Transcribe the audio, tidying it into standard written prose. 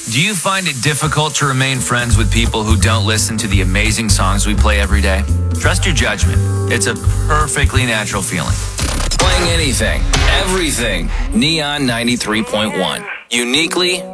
Do you find it difficult to remain friends with people who don't listen to the amazing songs we play every day? Trust your judgment. It's a perfectly natural feeling. Playing anything, everything. Neon 93.1. Uniquely